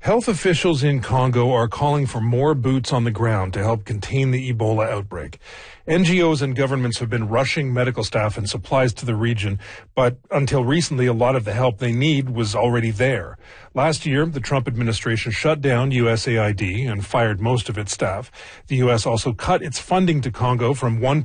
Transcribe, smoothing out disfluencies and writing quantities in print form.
Health officials in Congo are calling for more boots on the ground to help contain the Ebola outbreak. NGOs and governments have been rushing medical staff and supplies to the region, but until recently, a lot of the help they need was already there. Last year, the Trump administration shut down USAID and fired most of its staff. The U.S. also cut its funding to Congo from 1%